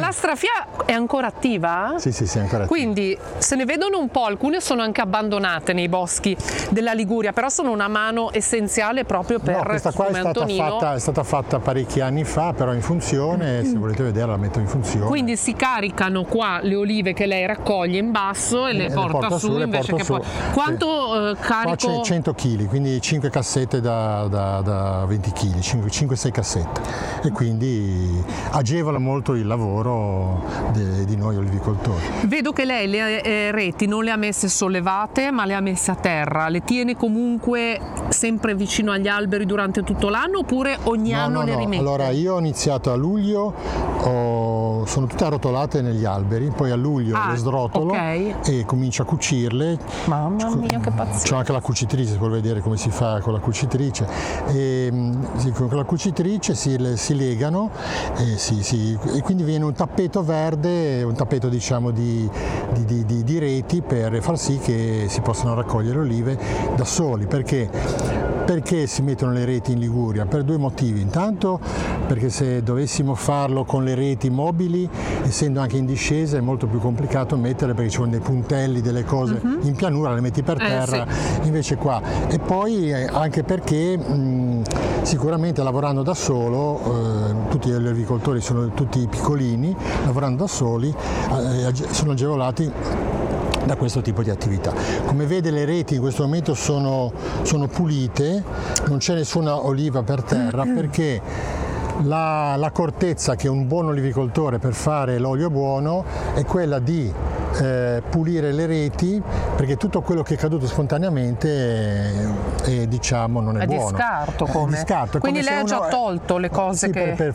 La strafia è ancora attiva? Sì, è ancora attiva. Quindi se ne vedono un po', alcune sono anche abbandonate nei boschi della Liguria, però sono una mano essenziale proprio per questa qua è stata fatta parecchi anni fa, però in funzione, se volete vederla la metto in funzione. Quindi si caricano qua le olive che lei raccoglie in basso e le porta su invece che poi... Quanto carico? Qua c'è 100 kg, quindi 5 cassette da 20 kg, 5-6 cassette, e quindi agevola molto il lavoro di noi olivicoltori. Vedo che lei le reti non le ha messe sollevate ma le ha messe a terra, le tiene comunque sempre vicino agli alberi durante tutto l'anno oppure ogni anno le rimette? Allora io ho iniziato a luglio, sono tutte arrotolate negli alberi, poi a luglio le srotolo e comincio a cucirle. Mamma mia, che pazzesco! C'ho anche la cucitrice, se vuoi vedere come si fa con la cucitrice. Con la cucitrice si legano e quindi viene un tappeto verde, un tappeto diciamo di reti per far sì che si possano raccogliere olive da soli. Perché si mettono le reti in Liguria? Per due motivi. Intanto perché se dovessimo farlo con le reti mobili, essendo anche in discesa, è molto più complicato mettere, perché ci sono dei puntelli, delle cose in pianura, le metti per terra, invece qua. E poi anche perché sicuramente lavorando da solo, tutti gli olivicoltori sono tutti piccolini, lavorando da soli sono agevolati da questo tipo di attività. Come vede, le reti in questo momento sono pulite, non c'è nessuna oliva per terra, perché l'accortezza che un buon olivicoltore per fare l'olio buono è quella di pulire le reti, perché tutto quello che è caduto spontaneamente diciamo non è buono. È di scarto. Quindi lei ha già tolto le cose per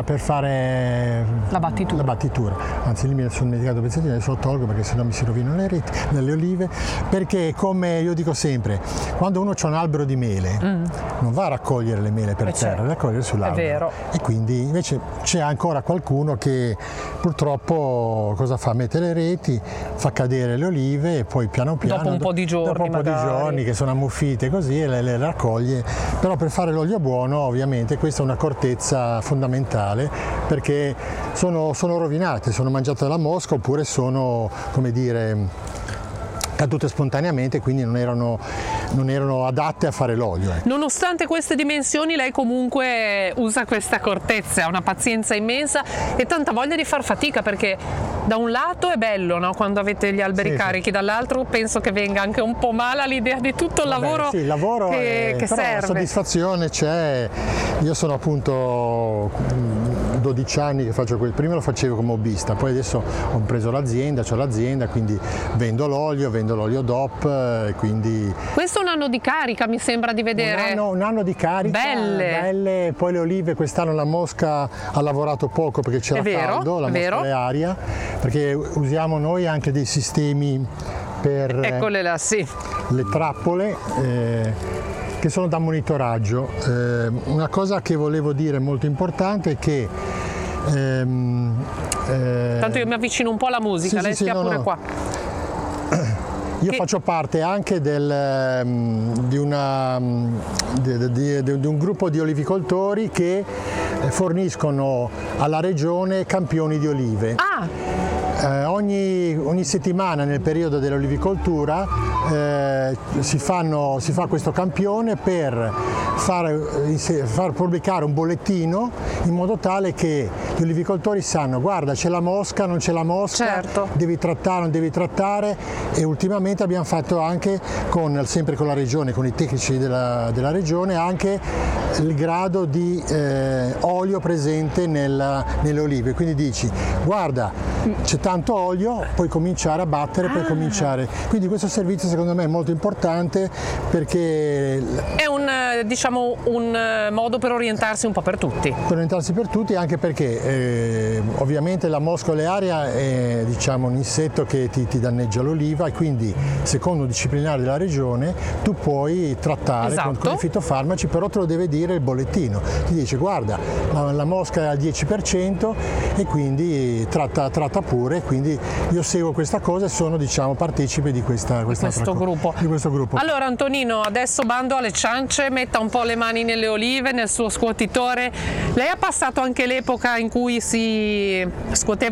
fare la battitura. Anzi, lì mi sono dimenticato pezzettino, adesso lo tolgo perché sennò mi si rovinano le reti, le olive, perché come io dico sempre, quando uno ha un albero di mele non va a raccogliere le mele per terra, le raccogliere sull'albero. È vero. E quindi invece c'è ancora qualcuno che purtroppo cosa fa? Mette le reti, fa cadere le olive e poi piano piano dopo un po' di giorni che sono ammuffite così, e le raccoglie. Però per fare l'olio buono ovviamente questa è un'accortezza fondamentale, perché sono rovinate, sono mangiate dalla mosca oppure sono, come dire, cadute spontaneamente, quindi non erano adatte a fare l'olio. Nonostante queste dimensioni lei comunque usa questa accortezza, ha una pazienza immensa e tanta voglia di far fatica, perché da un lato è bello, no? Quando avete gli alberi carichi, dall'altro penso che venga anche un po' male l'idea di tutto il lavoro, il lavoro che però serve. La soddisfazione c'è. Io sono appunto 12 anni che faccio prima lo facevo come hobbista, poi adesso ho preso l'azienda, quindi vendo l'olio DOP, quindi... Questo è un anno di carica, mi sembra di vedere. Un anno di carica, belle. Poi le olive, quest'anno la mosca ha lavorato poco perché c'era caldo, la mosca è aria, perché usiamo noi anche dei sistemi per le trappole che sono da monitoraggio. Una cosa che volevo dire molto importante è che tanto io mi avvicino un po' alla musica, lei stia pure qua. Io faccio parte anche di un gruppo di olivicoltori che forniscono alla regione campioni di olive. Ogni settimana nel periodo dell'olivicoltura si fa questo campione per far pubblicare un bollettino in modo tale che gli olivicoltori sanno: guarda, c'è la mosca, non c'è la mosca, devi trattare, non devi trattare. E ultimamente abbiamo fatto anche sempre con la regione, con i tecnici della regione, anche il grado di olio presente nelle olive, quindi dici: guarda, c'è tanto olio, puoi cominciare a battere, puoi cominciare. Quindi questo servizio secondo me è molto importante, perché è un modo per orientarsi un po' per tutti. Per orientarsi per tutti, anche perché ovviamente la mosca olearia è un insetto che ti danneggia l'oliva, e quindi secondo un disciplinare della regione tu puoi trattare con i fitofarmaci, però te lo deve dire il bollettino, ti dice: guarda, la mosca è al 10% e quindi tratta pure. Quindi io seguo questa cosa e sono partecipe di questo gruppo. Allora Antonino, adesso bando alle ciance, metta un po' le mani nelle olive, nel suo scuotitore. Lei ha passato anche l'epoca in cui si scuoteva